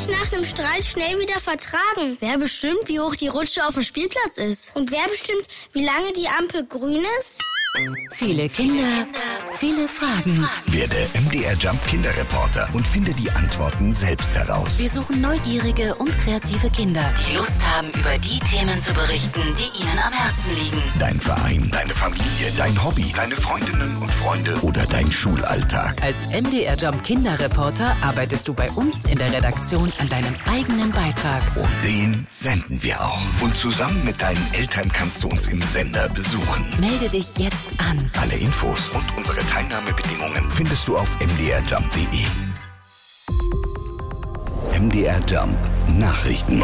sich nach einem Streit schnell wieder vertragen? Wer bestimmt, wie hoch die Rutsche auf dem Spielplatz ist? Und wer bestimmt, wie lange die Ampel grün ist? Viele Kinder, viele Fragen. Werde MDR Jump Kinderreporter und finde die Antworten selbst heraus. Wir suchen neugierige und kreative Kinder, die Lust haben, über die Themen zu berichten, die ihnen am Herzen liegen. Dein Verein, deine Familie, dein Hobby, deine Freundinnen und Freunde oder dein Schulalltag. Als MDR Jump Kinderreporter arbeitest du bei uns in der Redaktion an deinem eigenen Beitrag. Und den senden wir auch. Und zusammen mit deinen Eltern kannst du uns im Sender besuchen. Melde dich jetzt an. Alle Infos und unsere Teilnahmebedingungen findest du auf mdrjump.de. MDR Jump Nachrichten.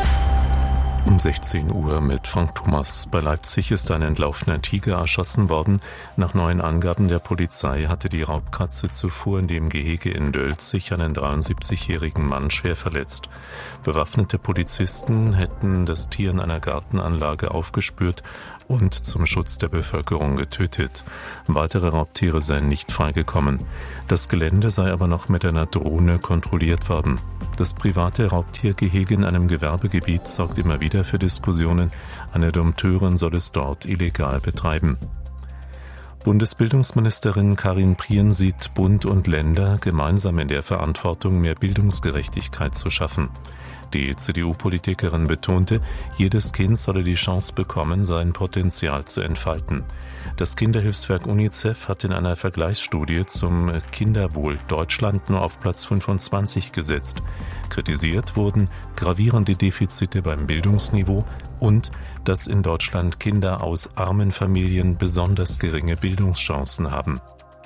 Um 16 Uhr mit Frank Thomas. Bei Leipzig ist ein entlaufener Tiger erschossen worden. Nach neuen Angaben der Polizei hatte die Raubkatze zuvor in dem Gehege in Dölzig einen 73-jährigen Mann schwer verletzt. Bewaffnete Polizisten hätten das Tier in einer Gartenanlage aufgespürt und zum Schutz der Bevölkerung getötet. Weitere Raubtiere seien nicht freigekommen. Das Gelände sei aber noch mit einer Drohne kontrolliert worden. Das private Raubtiergehege in einem Gewerbegebiet sorgt immer wieder für Diskussionen. Eine Dompteurin soll es dort illegal betreiben. Bundesbildungsministerin Karin Prien sieht Bund und Länder gemeinsam in der Verantwortung, mehr Bildungsgerechtigkeit zu schaffen. Die CDU-Politikerin betonte, jedes Kind solle die Chance bekommen, sein Potenzial zu entfalten. Das Kinderhilfswerk UNICEF hat in einer Vergleichsstudie zum Kinderwohl Deutschland nur auf Platz 25 gesetzt. Kritisiert wurden gravierende Defizite beim Bildungsniveau und dass in Deutschland Kinder aus armen Familien besonders geringe Bildungschancen haben.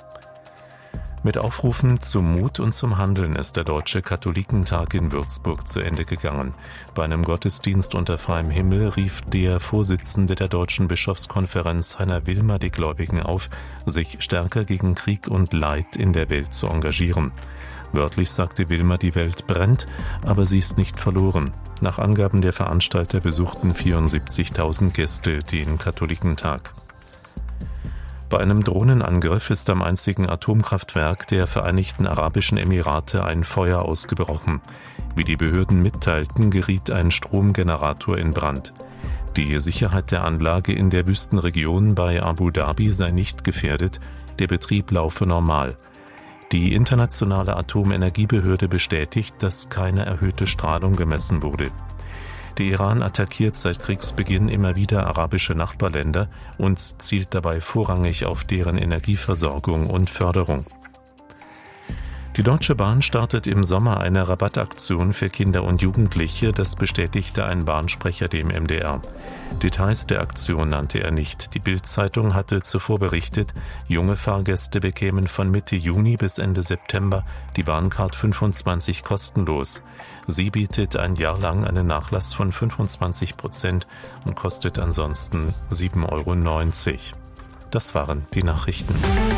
Mit Aufrufen zum Mut und zum Handeln ist der Deutsche Katholikentag in Würzburg zu Ende gegangen. Bei einem Gottesdienst unter freiem Himmel rief der Vorsitzende der Deutschen Bischofskonferenz, Heiner Wilmer, die Gläubigen auf, sich stärker gegen Krieg und Leid in der Welt zu engagieren. Wörtlich sagte Wilmer, die Welt brennt, aber sie ist nicht verloren. Nach Angaben der Veranstalter besuchten 74.000 Gäste den Katholikentag. Bei einem Drohnenangriff ist am einzigen Atomkraftwerk der Vereinigten Arabischen Emirate ein Feuer ausgebrochen. Wie die Behörden mitteilten, geriet ein Stromgenerator in Brand. Die Sicherheit der Anlage in der Wüstenregion bei Abu Dhabi sei nicht gefährdet, der Betrieb laufe normal. Die internationale Atomenergiebehörde bestätigt, dass keine erhöhte Strahlung gemessen wurde. Der Iran attackiert seit Kriegsbeginn immer wieder arabische Nachbarländer und zielt dabei vorrangig auf deren Energieversorgung und Förderung. Die Deutsche Bahn startet im Sommer eine Rabattaktion für Kinder und Jugendliche, das bestätigte ein Bahnsprecher dem MDR. Details der Aktion nannte er nicht. Die Bild-Zeitung hatte zuvor berichtet, junge Fahrgäste bekämen von Mitte Juni bis Ende September die Bahncard 25 kostenlos. Sie bietet ein Jahr lang einen Nachlass von 25% und kostet ansonsten 7,90 €. Das waren die Nachrichten.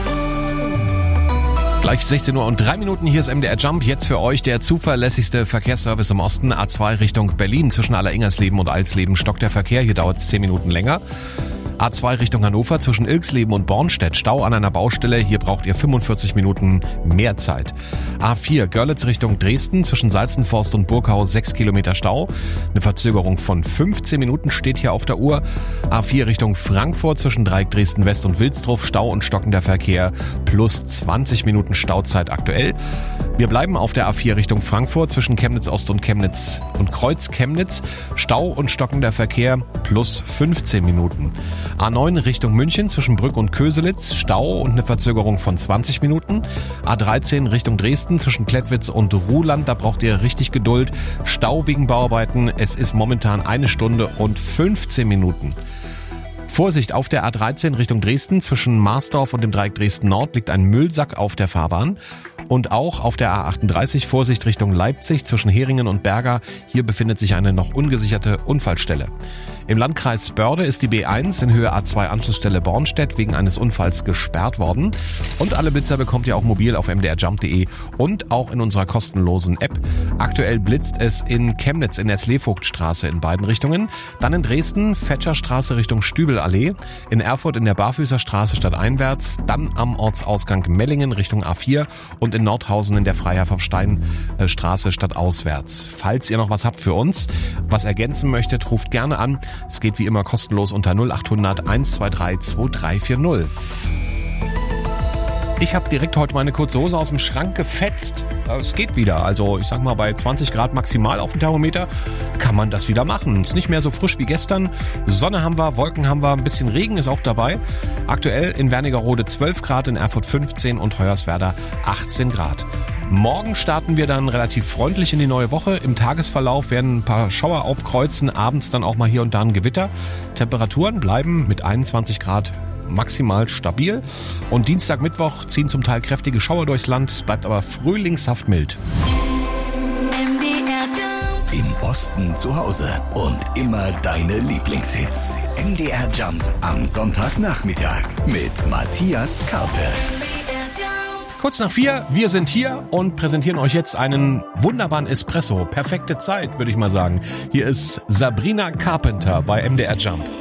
Gleich 16 Uhr und 3 Minuten, hier ist MDR Jump. Jetzt für euch der zuverlässigste Verkehrsservice im Osten. A2 Richtung Berlin zwischen Alleringers-Leben und Alsleben stockt der Verkehr. Hier dauert es 10 Minuten länger. A2 Richtung Hannover zwischen Ilksleben und Bornstedt. Stau an einer Baustelle. Hier braucht ihr 45 Minuten mehr Zeit. A4 Görlitz Richtung Dresden zwischen Salzenforst und Burgau 6 Kilometer Stau. Eine Verzögerung von 15 Minuten steht hier auf der Uhr. A4 Richtung Frankfurt zwischen Dreieck Dresden West und Wilsdruff. Stau und stockender Verkehr plus 20 Minuten Stauzeit aktuell. Wir bleiben auf der A4 Richtung Frankfurt zwischen Chemnitz Ost und Chemnitz und Kreuz Chemnitz. Stau und stockender Verkehr plus 15 Minuten. A9 Richtung München zwischen Brück und Köselitz, Stau und eine Verzögerung von 20 Minuten. A13 Richtung Dresden zwischen Klettwitz und Ruhland, da braucht ihr richtig Geduld. Stau wegen Bauarbeiten, es ist momentan 1 Stunde und 15 Minuten. Vorsicht, auf der A13 Richtung Dresden zwischen Marsdorf und dem Dreieck Dresden Nord liegt ein Müllsack auf der Fahrbahn. Und auch auf der A38 Vorsicht Richtung Leipzig zwischen Heringen und Berger. Hier befindet sich eine noch ungesicherte Unfallstelle. Im Landkreis Börde ist die B1 in Höhe A2 Anschlussstelle Bornstedt wegen eines Unfalls gesperrt worden. Und alle Blitzer bekommt ihr auch mobil auf mdrjump.de und auch in unserer kostenlosen App. Aktuell blitzt es in Chemnitz in der Sleevogtstraße in beiden Richtungen. Dann in Dresden, Fetscherstraße Richtung Stübelallee. In Erfurt in der Barfüßerstraße stadteinwärts. Dann am Ortsausgang Mellingen Richtung A4. Und in Nordhausen in der Freiherr vom Stein Straße stadtauswärts. Falls ihr noch was habt für uns, was ergänzen möchtet, ruft gerne an. Es geht wie immer kostenlos unter 0800 123 2340. Ich habe direkt heute meine kurze Hose aus dem Schrank gefetzt. Es geht wieder. Also ich sag mal, bei 20 Grad maximal auf dem Thermometer kann man das wieder machen. Ist nicht mehr so frisch wie gestern. Sonne haben wir, Wolken haben wir, ein bisschen Regen ist auch dabei. Aktuell in Wernigerode 12 Grad, in Erfurt 15 und Hoyerswerda 18 Grad. Morgen starten wir dann relativ freundlich in die neue Woche. Im Tagesverlauf werden ein paar Schauer aufkreuzen, abends dann auch mal hier und da ein Gewitter. Temperaturen bleiben mit 21 Grad maximal stabil. Und Dienstag, Mittwoch ziehen zum Teil kräftige Schauer durchs Land. Es bleibt aber frühlingshaft mild. Im Osten zu Hause und immer deine Lieblingshits. MDR Jump am Sonntagnachmittag mit Matthias Karpe. Kurz nach 4, wir sind hier und präsentieren euch jetzt einen wunderbaren Espresso. Perfekte Zeit, würde ich mal sagen. Hier ist Sabrina Carpenter bei MDR Jump.